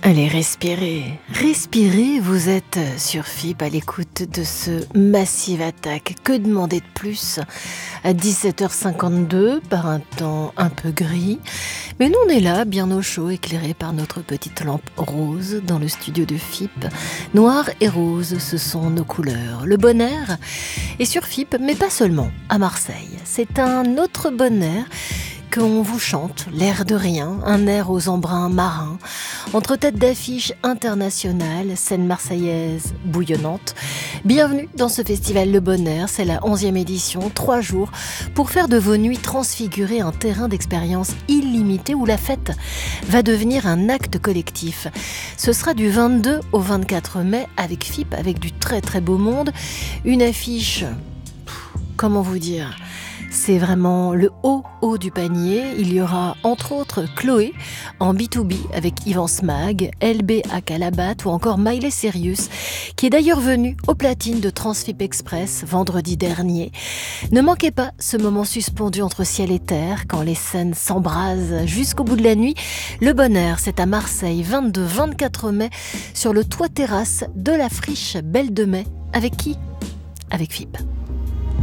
Allez, respirez. Respirez, vous êtes sur FIP à l'écoute de ce Massive Attack. Que demander de plus à 17h52 par un temps un peu gris. Mais nous, on est là, bien au chaud, éclairés par notre petite lampe rose dans le studio de FIP. Noir et rose, ce sont nos couleurs. Le bon air est sur FIP, mais pas seulement, à Marseille. C'est un autre bon air qu'on vous chante, l'air de rien, un air aux embruns marins, entre têtes d'affiches internationales, scène marseillaise bouillonnante. Bienvenue dans ce festival Le Bon Air, c'est la 11e édition, 3 jours, pour faire de vos nuits transfigurer un terrain d'expérience illimité où la fête va devenir un acte collectif. Ce sera du 22 au 24 mai avec FIP, avec du très très beau monde, une affiche, comment vous dire ? C'est vraiment le haut du panier. Il y aura entre autres Chloé en B2B avec Yvan Smag, LB à Calabat ou encore Miley Cyrus qui est d'ailleurs venu aux platines de Transfip Express vendredi dernier. Ne manquez pas ce moment suspendu entre ciel et terre quand les scènes s'embrasent jusqu'au bout de la nuit. Le Bon Air, c'est à Marseille, 22-24 mai sur le toit terrasse de la friche Belle de Mai. Avec qui ? Avec FIP.